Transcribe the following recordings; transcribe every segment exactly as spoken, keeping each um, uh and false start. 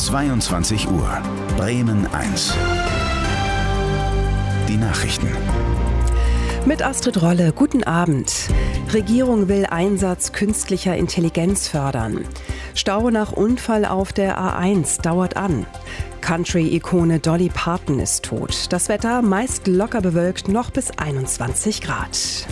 zweiundzwanzig Uhr. Bremen eins. Die Nachrichten. Mit Astrid Rolle, guten Abend. Regierung will Einsatz künstlicher Intelligenz fördern. Stau nach Unfall auf der A eins dauert an. Country-Ikone Dolly Parton ist tot. Das Wetter meist locker bewölkt, noch bis einundzwanzig Grad.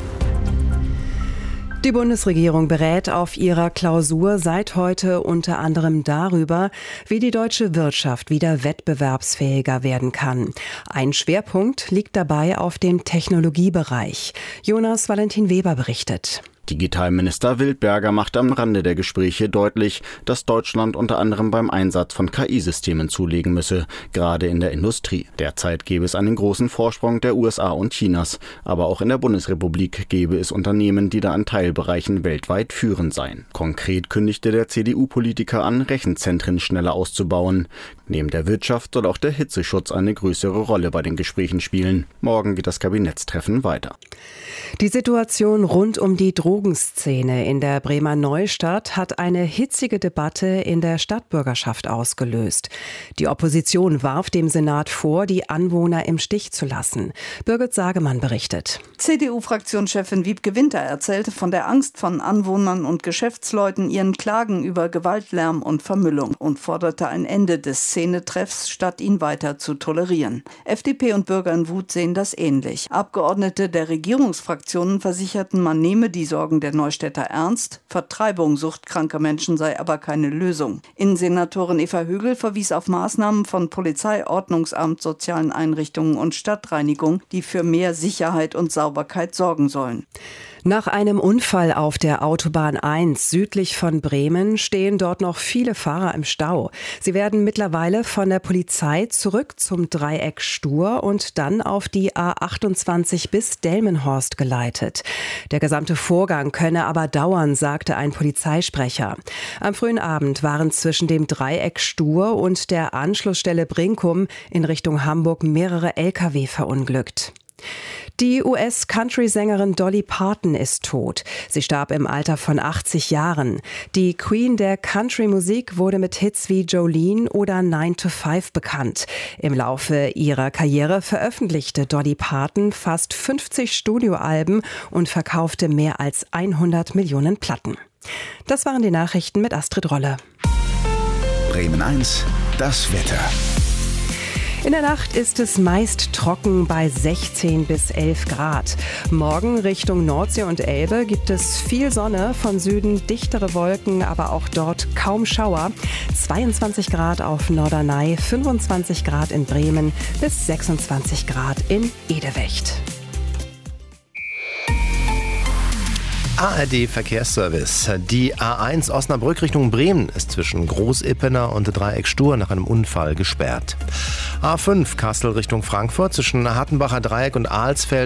Die Bundesregierung berät auf ihrer Klausur seit heute unter anderem darüber, wie die deutsche Wirtschaft wieder wettbewerbsfähiger werden kann. Ein Schwerpunkt liegt dabei auf dem Technologiebereich. Jonas Valentin Weber berichtet. Digitalminister Wildberger macht am Rande der Gespräche deutlich, dass Deutschland unter anderem beim Einsatz von K I-Systemen zulegen müsse, gerade in der Industrie. Derzeit gäbe es einen großen Vorsprung der U S A und Chinas, aber auch in der Bundesrepublik gäbe es Unternehmen, die da an Teilbereichen weltweit führend seien. Konkret kündigte der C D U-Politiker an, Rechenzentren schneller auszubauen. Neben der Wirtschaft soll auch der Hitzeschutz eine größere Rolle bei den Gesprächen spielen. Morgen geht das Kabinettstreffen weiter. Die Situation rund um die Drogenszene in der Bremer Neustadt hat eine hitzige Debatte in der Stadtbürgerschaft ausgelöst. Die Opposition warf dem Senat vor, die Anwohner im Stich zu lassen. Birgit Sagemann berichtet. C D U-Fraktionschefin Wiebke Winter erzählte von der Angst von Anwohnern und Geschäftsleuten, ihren Klagen über Gewaltlärm und Vermüllung und forderte ein Ende des Szenetreffs, statt ihn weiter zu tolerieren. F D P und Bürger in Wut sehen das ähnlich. Abgeordnete der Regierungsfraktionen versicherten, man nehme die Sorgen der Neustädter ernst. Vertreibung suchtkranker Menschen sei aber keine Lösung. Innensenatorin Eva Högel verwies auf Maßnahmen von Polizei, Ordnungsamt, sozialen Einrichtungen und Stadtreinigung, die für mehr Sicherheit und Sauberkeit sorgen sollen. Nach einem Unfall auf der Autobahn eins südlich von Bremen stehen dort noch viele Fahrer im Stau. Sie werden mittlerweile von der Polizei zurück zum Dreieck Stur und dann auf die A achtundzwanzig bis Delmenhorst geleitet. Der gesamte Vorgang könne aber dauern, sagte ein Polizeisprecher. Am frühen Abend waren zwischen dem Dreieck Stur und der Anschlussstelle Brinkum in Richtung Hamburg mehrere L K W verunglückt. Die U S-Country-Sängerin Dolly Parton ist tot. Sie starb im Alter von achtzig Jahren. Die Queen der Country-Musik wurde mit Hits wie Jolene oder nine to five bekannt. Im Laufe ihrer Karriere veröffentlichte Dolly Parton fast fünfzig Studioalben und verkaufte mehr als hundert Millionen Platten. Das waren die Nachrichten mit Astrid Rolle. Bremen eins, das Wetter. In der Nacht ist es meist trocken bei sechzehn bis elf Grad. Morgen Richtung Nordsee und Elbe gibt es viel Sonne, von Süden dichtere Wolken, aber auch dort kaum Schauer. zweiundzwanzig Grad auf Norderney, fünfundzwanzig Grad in Bremen bis sechsundzwanzig Grad in Edewecht. A R D Verkehrsservice. Die A eins Osnabrück Richtung Bremen ist zwischen Großippener und Dreieck Stur nach einem Unfall gesperrt. A fünf Kassel Richtung Frankfurt zwischen Hattenbacher Dreieck und Alsfeld